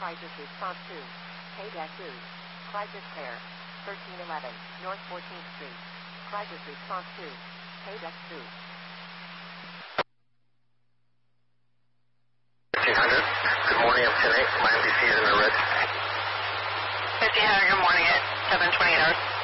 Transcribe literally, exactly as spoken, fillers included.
Crisis Response two. K-two. Crisis Care. thirteen eleven North fourteenth Street. Crisis Response two. K-two. fifteen hundred. Good morning, I'm ten eight. My M P C is in the red. fifteen hundred, good morning at seven twenty-eight hours.